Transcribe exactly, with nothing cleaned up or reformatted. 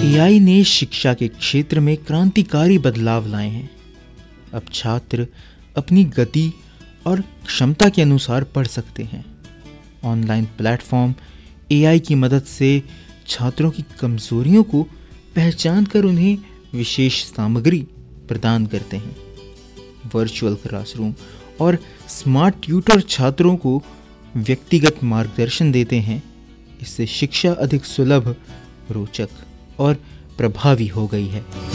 ए आई ने शिक्षा के क्षेत्र में क्रांतिकारी बदलाव लाए हैं। अब छात्र अपनी गति और क्षमता के अनुसार पढ़ सकते हैं। ऑनलाइन प्लेटफॉर्म ए आई की मदद से छात्रों की कमजोरियों को पहचान कर उन्हें विशेष सामग्री प्रदान करते हैं। वर्चुअल क्लासरूम और स्मार्ट ट्यूटर छात्रों को व्यक्तिगत मार्गदर्शन देते हैं। इससे शिक्षा अधिक सुलभ, रोचक और प्रभावी हो गई है।